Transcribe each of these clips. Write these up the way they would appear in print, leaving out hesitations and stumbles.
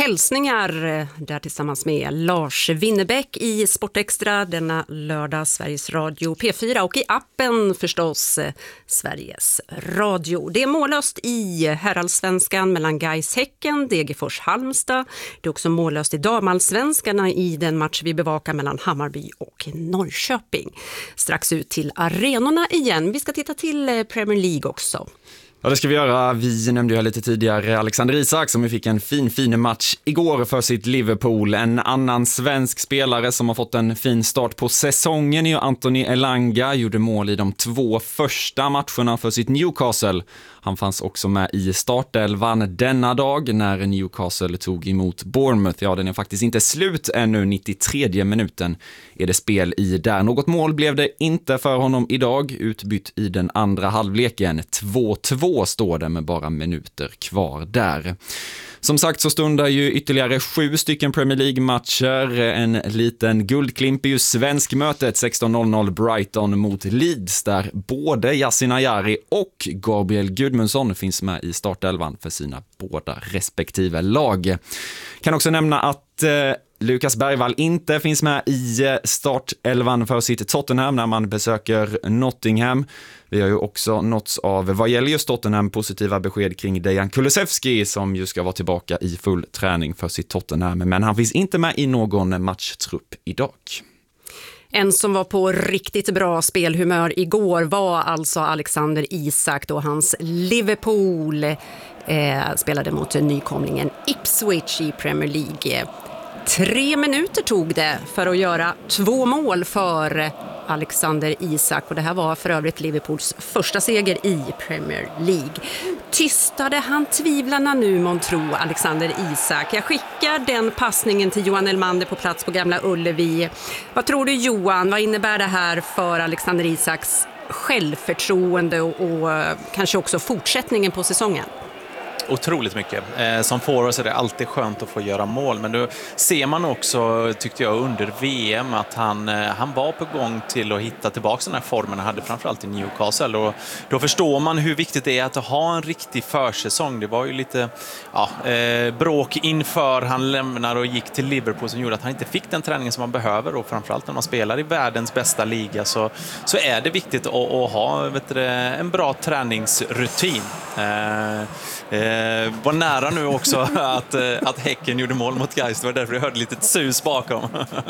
hälsningar där tillsammans med Lars Winnerbäck i Sportextra denna lördag, Sveriges Radio P4 och i appen förstås Sveriges Radio. Det är mållöst i herrallsvenskan mellan Gais Häcken, Degerfors Halmstad. Det är också mållöst i damallsvenskarna i den match vi bevakar mellan Hammarby och Norrköping. Strax ut till arenorna igen. Vi ska titta till Premier League också. Ja, det ska vi göra. Vi nämnde ju här lite tidigare Alexander Isak som fick en fin match igår för sitt Liverpool. En annan svensk spelare som har fått en fin start på säsongen är Anthony Elanga. Gjorde mål i de 2 första matcherna för sitt Newcastle. Han fanns också med i startelvan denna dag när Newcastle tog emot Bournemouth. Ja, den är faktiskt inte slut ännu. 93 minuten är det spel i där. Något mål blev det inte för honom idag. Utbytt i den andra halvleken. 2-2 står det med bara minuter kvar där. Som sagt så stundar ju ytterligare 7 stycken Premier League-matcher. En liten guldklimp är ju svenskmötet 16:00 Brighton mot Leeds där både Yasin Ayari och Gabriel Gudmundsson finns med i startelvan för sina båda respektive lag. Kan också nämna att Lukas Bergvall inte finns med i startelvan för sitt Tottenham när man besöker Nottingham. Vi har ju också nåtts av vad gäller just Tottenham positiva besked kring Dejan Kulusevski som ju ska vara tillbaka i full träning för sitt Tottenham. Men han finns inte med i någon matchtrupp idag. En som var på riktigt bra spelhumör igår var alltså Alexander Isak då hans Liverpool spelade mot nykomlingen Ipswich i Premier League. 3 minuter tog det för att göra 2 mål för Alexander Isak och det här var för övrigt Liverpools första seger i Premier League. Tystade han tvivlarna nu, månntro Alexander Isak? Jag skickar den passningen till Johan Elmander på plats på Gamla Ullevi. Vad tror du, Johan? Vad innebär det här för Alexander Isaks självförtroende och kanske också fortsättningen på säsongen? Otroligt mycket. Som forward så är det alltid skönt att få göra mål. Men då ser man också, tyckte jag, under VM att han var på gång till att hitta tillbaka den här formen han hade framförallt i Newcastle. Och då förstår man hur viktigt det är att ha en riktig försäsong. Det var ju lite bråk inför han lämnade och gick till Liverpool som gjorde att han inte fick den träningen som man behöver. Och framförallt när man spelar i världens bästa liga så är det viktigt att ha en bra träningsrutin. Var nära nu också att Häcken gjorde mål mot Gais. Det var därför jag hörde lite sus bakom.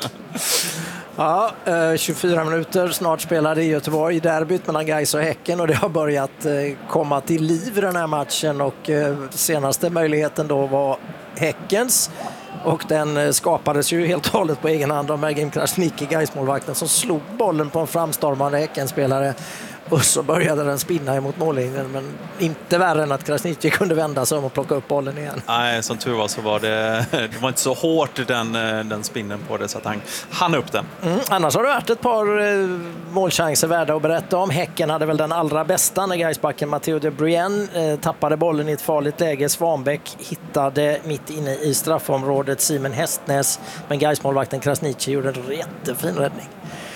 Ja, 24 minuter snart spelade i Göteborg derbyt mellan Gais och Häcken och det har börjat komma till liv i den här matchen och senaste möjligheten då var Häckens och den skapades ju helt och hållet på egen hand av Mergim Krasniqi, Gais-målvakten, som slog bollen på en framstormande Häcken-spelare. Och så började den spinna emot mållinjen, men inte värre än att Krasniqi kunde vända sig om och plocka upp bollen igen. Nej, som tur var så var det var inte så hårt den spinnen på det så att han upp den. Annars har det varit ett par målchanser värda att berätta om. Häcken hade väl den allra bästa när Gaisbacken Matteo de Bruyne tappade bollen i ett farligt läge. Svanbäck hittade mitt inne i straffområdet Simon Hästnäs, men Gais-målvakten Krasniqi gjorde en jättefin räddning.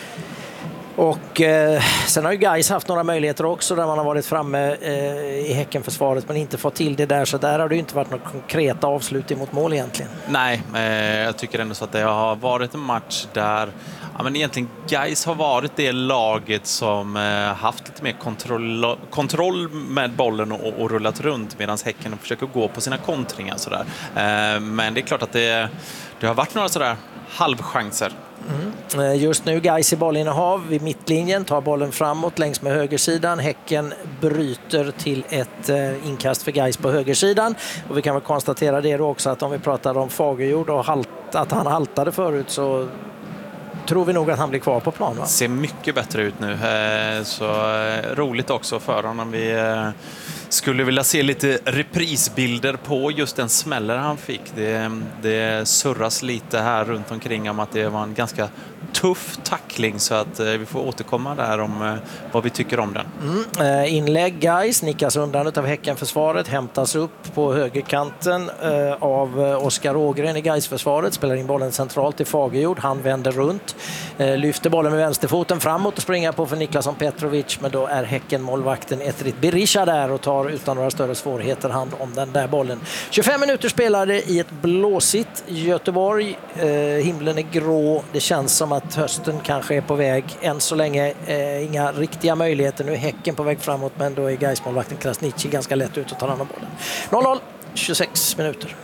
Och sen har ju Gais haft några möjligheter också där man har varit framme i Häckenförsvaret men inte fått till det där, så där har det ju inte varit något konkreta avslut emot mål egentligen. Nej, jag tycker ändå så att det har varit en match där men egentligen Gais har varit det laget som haft lite mer kontroll med bollen och rullat runt medan Häcken försöker gå på sina kontringar sådär. Men det är klart att det har varit några sådär halvchanser. Just nu Gais i bollinnehav vid mittlinjen, tar bollen framåt längs med högersidan. Häcken bryter till ett inkast för Gais på högersidan. Och vi kan väl konstatera det då också att om vi pratar om Fagerjord och att han haltade förut så tror vi nog att han blir kvar på plan, va? Ser mycket bättre ut nu. Så roligt också för honom. Vi skulle vilja se lite reprisbilder på just den smäller han fick. Det surras lite här runt omkring om att det var en ganska tuff tackling, så att vi får återkomma där om vad vi tycker om den. Inlägg Gais nickas undan av Häckenförsvaret, hämtas upp på högerkanten av Oskar Ågren i Gais-försvaret, spelar in bollen centralt till Fagerjord, han vänder runt, lyfter bollen med vänsterfoten framåt och springer på för Niklasson Petrovic, men då är Häcken-målvakten Etrit Berisha där och tar tar utan några större svårigheter hand om den där bollen. 25 minuter spelade i ett blåsigt Göteborg. Himlen är grå. Det känns som att hösten kanske är på väg. Än så länge inga riktiga möjligheter. Nu är Häcken på väg framåt, men då är Gais-målvakten Krasniqi ganska lätt ut och tar hand om bollen. 0-0, 26 minuter.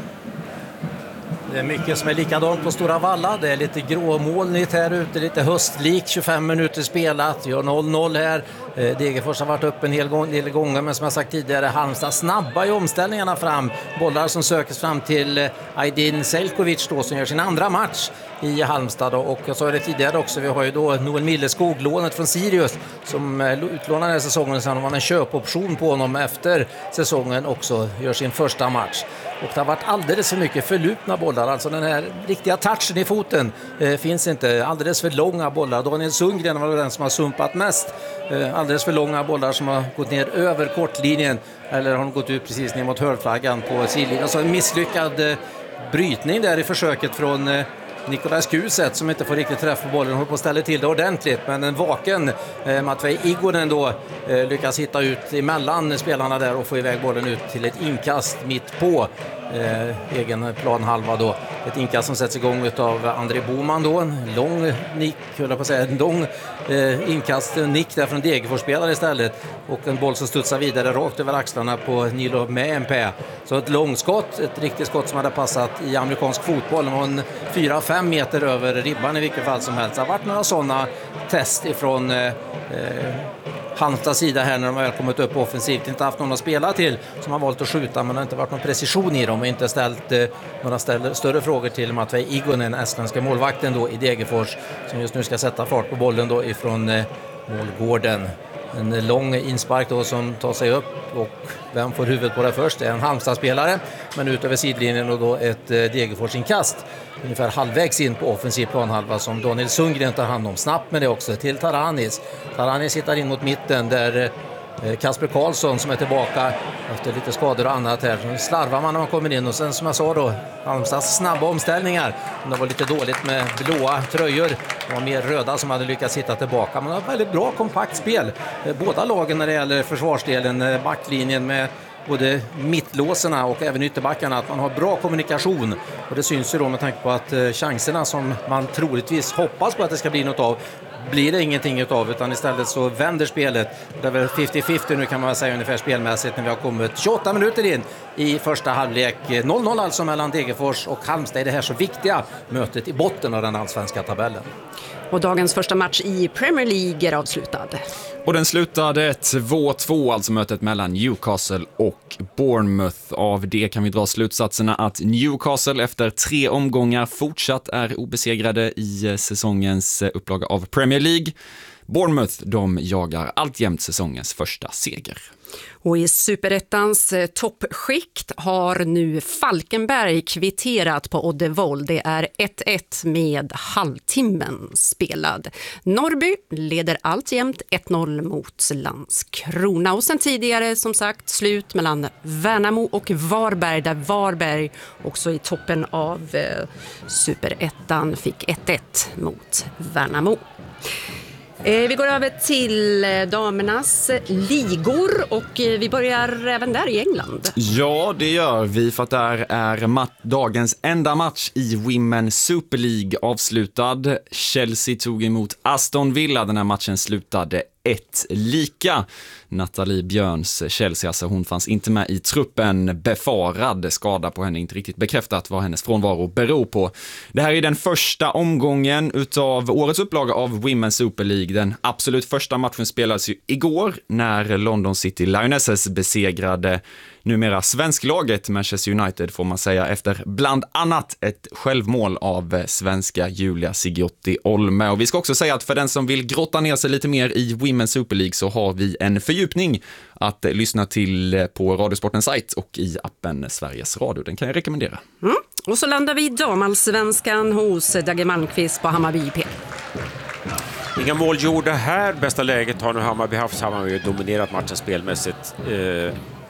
Det är mycket som är likadant på Stora Valla. Det är lite gråmolnigt här ute, lite höstlikt. 25 minuter spelat, gör 0-0 här. Degerfors har varit upp en del gånger, men som jag sagt tidigare, Halmstad snabba i omställningarna fram. Bollar som söks fram till Aydin Selkovic då, som gör sin andra match i Halmstad. Och jag sa det tidigare också, vi har ju då Noel Milleskog, lånet från Sirius, som utlånade den här säsongen. Sen har man en köpoption på honom efter säsongen också, gör sin första match. Och det har varit alldeles för mycket förlupna bollar. Alltså den här riktiga touchen i foten finns inte. Alldeles för långa bollar. Daniel Sundgren var den som har sumpat mest. Alldeles för långa bollar som har gått ner över kortlinjen. Eller har gått ut precis ner mot hörnflaggan på sidlinjen. Och så en misslyckad brytning där i försöket från Nicolas Kuset, som inte får riktigt träff på bollen, håller på att ställa till det ordentligt, men en vaken Matvej Igonen då lyckas hitta ut emellan spelarna där och få iväg bollen ut till ett inkast mitt på egen planhalva då. Ett inkast som sätts igång av André Boman då, en lång nick, en lång inkast, en nick där från Degerfors-spelare istället, och en boll som studsar vidare rakt över axlarna på Nilo Mäenpää. Så ett långskott, ett riktigt skott som hade passat i amerikansk fotboll, och en 4-5 meter över ribban i vilket fall som helst. Det har varit några sådana test ifrån Halmstads sida här när de har kommit upp offensivt. Inte haft någon att spela till som har valt att skjuta, men det har inte varit någon precision i dem och inte ställt några större frågor till Matvej Igonen, estländska målvakten då i Degerfors, som just nu ska sätta fart på bollen då ifrån målgården. En lång inspark då som tar sig upp, och vem får huvudet på det först? Det är en Halmstad-spelare, men ut över sidlinjen, och då ett Degerfors-inkast ungefär halvvägs in på offensiv planhalva som Daniel Sundgren tar hand om snabbt, med det också till Taranis. Taranis hittar in mot mitten där Kasper Karlsson, som är tillbaka efter lite skador och annat här. Så slarvar man när man kommer in, och sen som jag sa då, Halmstads snabba omställningar. Det var lite dåligt med blåa tröjor. Det var mer röda som hade lyckats hitta tillbaka. Man har ett väldigt bra kompakt spel. Båda lagen när det gäller försvarsdelen, backlinjen med både mittlåserna och även ytterbackarna, att man har bra kommunikation. Och det syns ju då med tanke på att chanserna som man troligtvis hoppas på att det ska bli något av, blir det ingenting utav, utan istället så vänder spelet. Det är väl 50-50 nu kan man säga ungefär spelmässigt, när vi har kommit 28 minuter in i första halvlek. 0-0 alltså mellan Degerfors och Halmstad i det här så viktiga mötet i botten av den allsvenska tabellen. Och dagens första match i Premier League är avslutad. Och den slutade 2-2, alltså mötet mellan Newcastle och Bournemouth. Av det kan vi dra slutsatserna att Newcastle efter 3 omgångar fortsatt är obesegrade i säsongens upplaga av Premier League. Bournemouth, de jagar alltjämt säsongens första seger. Och i Superettans toppskikt har nu Falkenberg kvitterat på Oddevold. Det är 1-1 med halvtimmen spelad. Norrby leder alltjämt 1-0 mot Landskrona. Och sen tidigare som sagt slut mellan Värnamo och Varberg, där Varberg också i toppen av Superettan fick 1-1 mot Värnamo. Vi går över till damernas ligor, och vi börjar även där i England. Ja, det gör vi, för att där är dagens enda match i Women's Super League avslutad. Chelsea tog emot Aston Villa. Den här matchen slutade 1-1. Nathalie Björns Chelsea, alltså hon fanns inte med i truppen. Befarad skada på henne, inte riktigt bekräftat vad hennes frånvaro beror på. Det här är den första omgången utav årets upplaga av Women's Super League. Den absolut första matchen spelades ju igår när London City Lionesses besegrade numera svensklaget Manchester United, får man säga, efter bland annat ett självmål av svenska Julia Sigiotti Olme. Och vi ska också säga att för den som vill grotta ner sig lite mer i Women's Super League så har vi en fördjupning att lyssna till på Radiosportens sajt och i appen Sveriges Radio. Den kan jag rekommendera. Och så landar vi i damallsvenskan hos Dagge Malmqvist på Hammarby IP. Inga mål gjorda här. Bästa läget har nu Hammarby haft. Hammarby har dominerat matchen spelmässigt.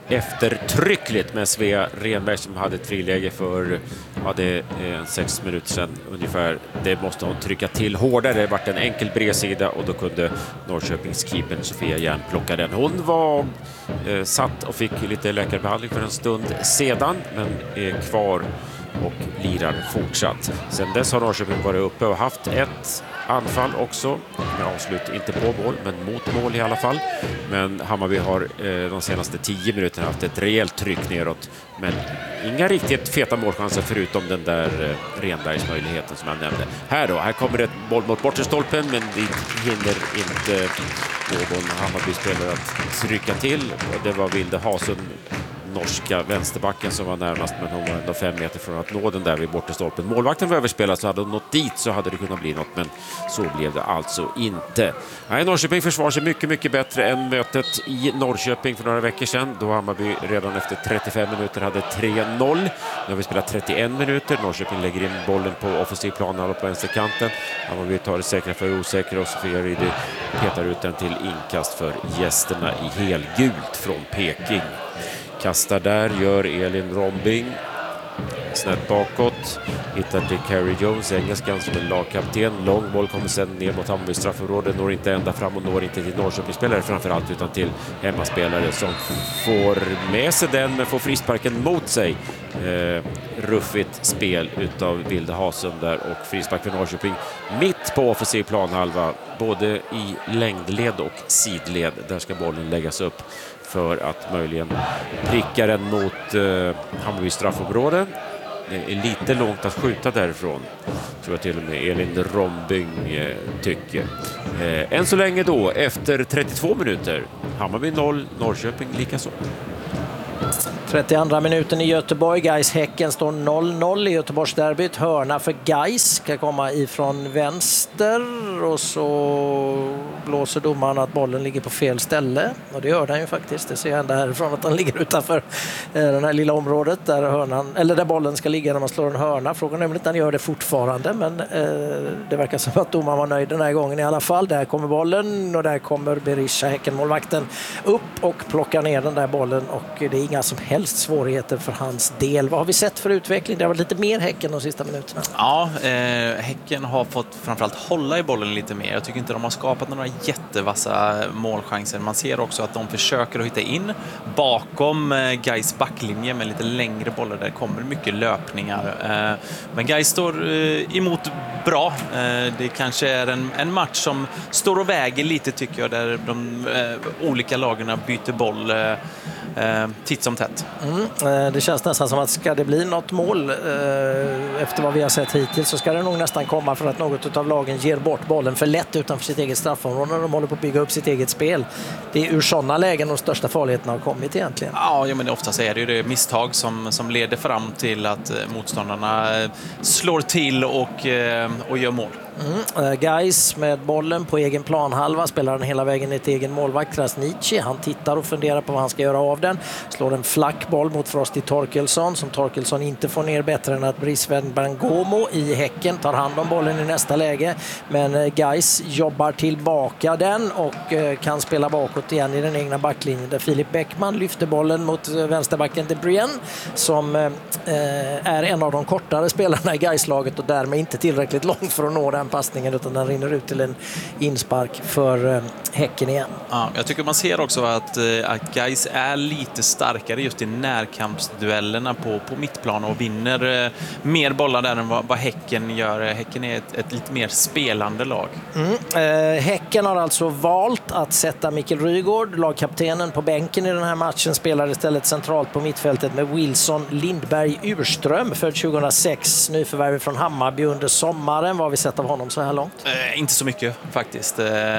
eftertryckligt med Svea Renberg som hade ett friläge för 6 minuter sedan ungefär. Det måste hon trycka till hårdare. Det vart en enkel bredsida och då kunde Norrköpings keeper Sofia Järn plocka den. Hon var satt och fick lite läkarbehandling för en stund sedan, men är kvar och lirar fortsatt. Sen dess har Norrköping varit uppe och haft ett anfall också, med avslut inte på mål, men mot mål i alla fall. Men Hammarby har de senaste 10 minuterna haft ett rejält tryck neråt, men inga riktigt feta målchanser förutom den där Renbergs möjligheten som jag nämnde. Här kommer ett boll mot bortre stolpen, men det hinner inte någon Hammarby-spelare att trycka till. Och det var Vilde Hasund, norska vänsterbacken, som var närmast, men hon var ändå 5 meter från att nå den där vid bortre stolpen. Målvakten var överspelad, så hade hon nått dit så hade det kunnat bli något, men så blev det alltså inte. Nej, Norrköping försvarar sig mycket, mycket bättre än mötet i Norrköping för några veckor sedan, då Hammarby redan efter 35 minuter hade 3-0. Nu har vi spelat 31 minuter. Norrköping lägger in bollen på offensiv plan på vänsterkanten. Hammarby tar det säkra för osäkra och Sofia Rydde petar ut den till inkast för gästerna i helgult från Peking. Kastar där, gör Elin Rombing. Snett bakåt. Hittar till Carrie Jones, engelskan som är lagkapten. Lång boll kommer sedan ner mot Hammarby straffområde. Når inte ända fram och når inte till Norrköpingsspelare framförallt, utan till hemmaspelare som får med sig den men får frisparken mot sig. Ruffigt spel utav Vilde Hasund där och frispark för Norrköping mitt på offensiv planhalva, både i längdled och sidled. Där ska bollen läggas upp för att möjligen pricka den mot Hammarby straffområde. Det är lite långt att skjuta därifrån, tror jag till och med Elin Rombing tycker. Än så länge då, efter 32 minuter, Hammarby 0, Norrköping likaså. 32 minuten i Göteborg. Gais-Häcken står 0-0 i Göteborgsderbyt. Hörna för Gais ska komma ifrån vänster och så blåser domaren att bollen ligger på fel ställe. Och det gör den ju faktiskt. Det ser jag ända härifrån att den ligger utanför det här lilla området där bollen ska ligga när man slår en hörna. Frågan är om den gör det fortfarande, men det verkar som att domaren var nöjd den här gången i alla fall. Där kommer bollen och där kommer Berisha, Häcken-målvakten, upp och plockar ner den där bollen, och det är inga som helst svårigheter för hans del. Vad har vi sett för utveckling? Det har varit lite mer Häcken de sista minuterna. Ja, Häcken har fått framförallt hålla i bollen lite mer. Jag tycker inte de har skapat några jättevassa målchanser. Man ser också att de försöker att hitta in bakom Gais backlinje med lite längre bollar. Där kommer mycket löpningar. Men Gais står emot bra. Det kanske är en match som står och väger lite, tycker jag, där de olika lagarna byter boll titt som tätt. Det känns nästan som att ska det bli något mål efter vad vi har sett hittills, så ska det nog nästan komma för att något av lagen ger bort bollen för lätt utanför sitt eget straffområde när de håller på att bygga upp sitt eget spel. Det är ur sådana lägen de största farligheterna har kommit egentligen. Ja, men oftast är det ju det misstag som leder fram till att motståndarna slår till och gör mål. Gais med bollen på egen planhalva, spelar den hela vägen i ett egen målvakt, Krasniqi. Han tittar och funderar på vad han ska göra av den. Slår en flack boll mot Frosty Torkelsson, som Torkelsson inte får ner bättre än att Brisveen Bangomo i Häcken tar hand om bollen i nästa läge. Men Gais jobbar tillbaka den och kan spela bakåt igen i den egna backlinjen, där Filip Bäckman lyfter bollen mot vänsterbacken De Bruyne, som är en av de kortare spelarna i Gais-laget och därmed inte tillräckligt långt för att nå den passningen, utan den rinner ut till en inspark för Häcken igen. Ja, jag tycker man ser också att Gais är lite starkare just i närkampsduellerna på mittplan och vinner mer bollar där än vad Häcken gör. Häcken är ett lite mer spelande lag. Häcken har alltså valt att sätta Mikael Rygaard, lagkaptenen, på bänken i den här matchen. Spelar istället centralt på mittfältet med Wilson Lindberg Urström, född 2006, nyförvärv från Hammarby under sommaren. Vad har vi sett av honom så här långt? Inte så mycket faktiskt.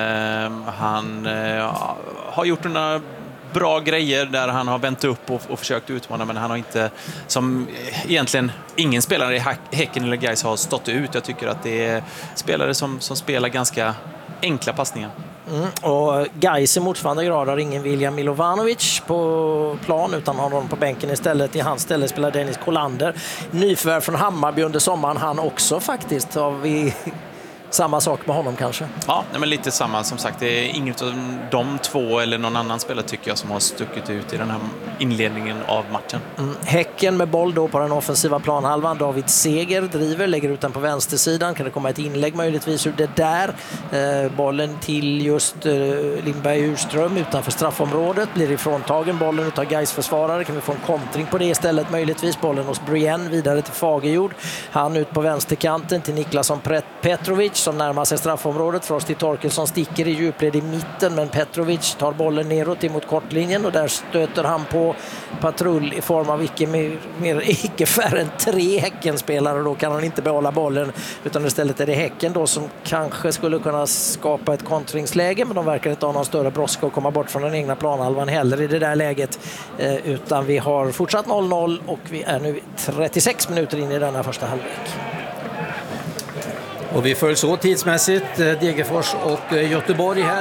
Han har gjort några bra grejer där han har vänt upp och försökt utmana, men han har inte, som egentligen ingen spelare i Häcken eller Gais har stått ut. Jag tycker att det är spelare som spelar ganska enkla passningar. Och Gais i motsvarande grad har ingen William Milovanovic på plan, utan har honom på bänken istället. I hans ställe spelar Dennis Kolander, nyförvärv från Hammarby under sommaren. Han också faktiskt, har vi Samma sak med honom kanske? Ja, men lite samma. Som sagt, det är inget av de två eller någon annan spelare tycker jag som har stuckit ut i den här inledningen av matchen. Häcken med boll då på den offensiva planhalvan. David Seger driver, lägger ut den på vänstersidan. Kan det komma ett inlägg möjligtvis ur det där? Bollen till just Lindberg Urström utanför straffområdet. Blir ifråntagen bollen utav Gais försvarare. Kan vi få en kontring på det istället möjligtvis? Bollen hos Brienne vidare till Fagerjord. Han ut på vänsterkanten till Niklasson Petrovic som närmar sig straffområdet. Frosty Torkelsson sticker i djupled i mitten, men Petrovic tar bollen neråt emot kortlinjen och där stöter han på patrull i form av icke färre än 3 Häckenspelare. Då kan han inte behålla bollen, utan istället är det Häcken då som kanske skulle kunna skapa ett kontringsläge, men de verkar inte ha någon större brådska att komma bort från den egna planhalvan heller i det där läget, utan vi har fortsatt 0-0 och vi är nu 36 minuter in i denna första halvlek. Och vi följer så tidsmässigt Degerfors och Göteborg här,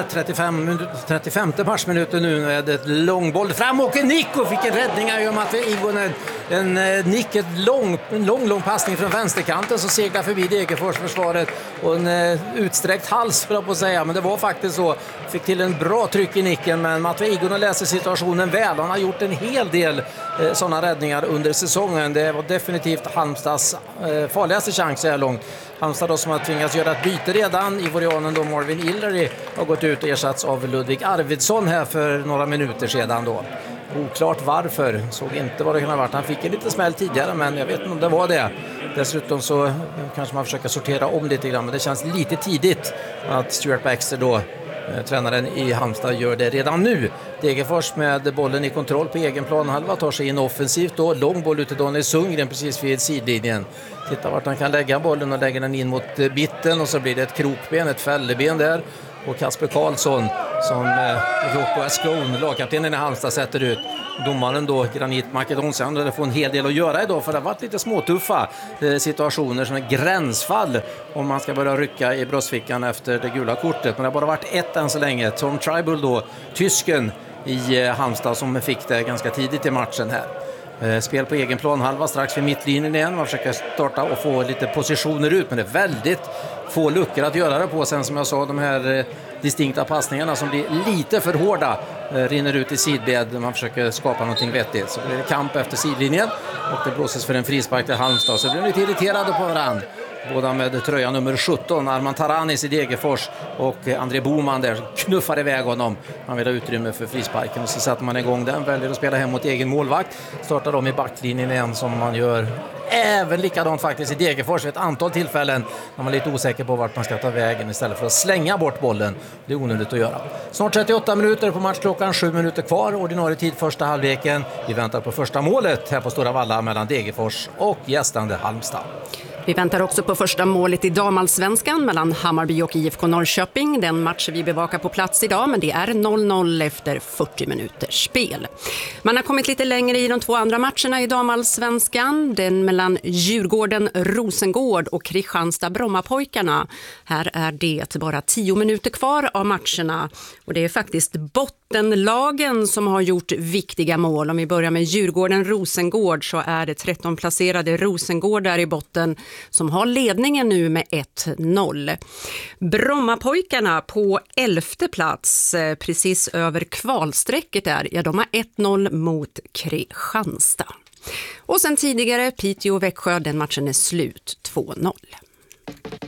35 matchminuten nu med ett långboll fram och Nico fick en räddning här, gör Matte Igonen en nick, en lång passning från vänsterkanten så seglar förbi Degerfors försvaret och en utsträckt hals för att säga, men det var faktiskt så, fick till en bra tryck i nicken, men Matte Igonen läser situationen väl, han har gjort en hel del sådana räddningar under säsongen. Det var definitivt Halmstads farligaste chans så här långt. Halmstad då som har tvingats göra ett byte redan. Ivorianen då Marvin Illery har gått ut och ersatts av Ludvig Arvidsson här för några minuter sedan då. Oklart varför, såg inte vad det kan ha varit. Han fick en liten smäll tidigare, men jag vet inte om det var det. Dessutom så kanske man försöker sortera om lite grann, men det känns lite tidigt att Stuart Baxter då, tränaren i Halmstad, gör det redan nu. Degerfors med bollen i kontroll på egen planhalva tar sig in offensivt då. Lång boll ut till Daniel Sundgren precis vid sidlinjen. Titta vart han kan lägga bollen och lägger den in mot bitten och så blir det ett krokben, ett fälleben där. Och Kasper Karlsson som Rocco Ascone, lagkaptenen i Halmstad, sätter ut. Domaren då, Granit Makedonsen, det får en hel del att göra idag för det har varit lite småtuffa situationer som är gränsfall om man ska börja rycka i bröstfickan efter det gula kortet. Men det har bara varit ett än så länge. Tom Tribal då, tysken i Halmstad, som fick det ganska tidigt i matchen här. Spel på egen plan, halva strax vid mittlinjen igen. Man försöker starta och få lite positioner ut, men det är väldigt få luckor att göra det på. Sen som jag sa, de här distinkta passningarna som blir lite för hårda rinner ut i sidled. Man försöker skapa någonting vettigt. Så blir det kamp efter sidlinjen och det blåses för en frispark till Halmstad. Så blir de lite irriterade på varandra. Båda med tröja nummer 17, Arman Taranis i Degerfors och André Boman där knuffar iväg honom. Man vill ha utrymme för frisparken och så sätter man igång den, väljer att spela hem mot egen målvakt. Startar de i backlinjen igen som man gör även likadant faktiskt i Degerfors vid ett antal tillfällen när man är lite osäker på vart man ska ta vägen istället för att slänga bort bollen. Det är onödigt att göra. Snart 38 minuter på matchklockan, 7 minuter kvar, ordinarie tid första halvleken. Vi väntar på första målet här på Stora Valla mellan Degerfors och gästande Halmstad. Vi väntar också på första målet i damallsvenskan mellan Hammarby och IFK Norrköping. Den match vi bevakar på plats idag, men det är 0-0 efter 40 minuters spel. Man har kommit lite längre i de 2 andra matcherna i damallsvenskan. Den mellan Djurgården-Rosengård och Kristianstad-Brommapojkarna. Här är det bara 10 minuter kvar av matcherna. Och det är faktiskt bottenlagen som har gjort viktiga mål. Om vi börjar med Djurgården-Rosengård så är det 13-placerade Rosengård där i botten som har ledningen nu med 1-0. Brommapojkarna på 11:e plats, precis över kvalsträcket där, ja, de har 1-0 mot Kristianstad. Och sen tidigare Piteå och Växjö, den matchen är slut 2-0.